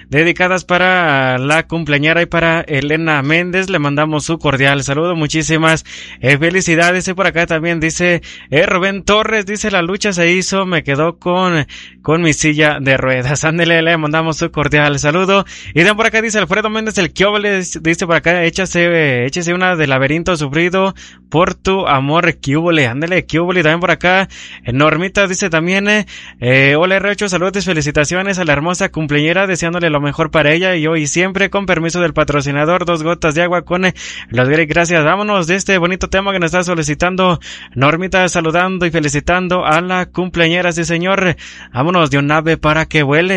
dedicadas para la cumpleañera y para Elena Méndez. Le mandamos su cordial saludo, muchísimas felicidades. Y por acá también dice Rubén Torres, dice la lucha se hizo, me quedó con mi silla de ruedas. Ándele, le mandamos su cordial saludo. Y también por acá dice Alfredo Méndez, el Kiobole, dice por acá, échese una de laberinto sufrido por tu amor, Kiobole. Ándele, Kiobole. También por acá Normita dice también, hola R8, saludos, felicitaciones a la hermosa cumpleañera, deseándole lo mejor para ella y hoy siempre, con permiso del patrocinador, 2 gotas de agua con los gracias. Vámonos de este bonito tema que nos está solicitando Normita, saludando y felicitando a la cumpleañera, sí señor. Vámonos de un ave para que vuele.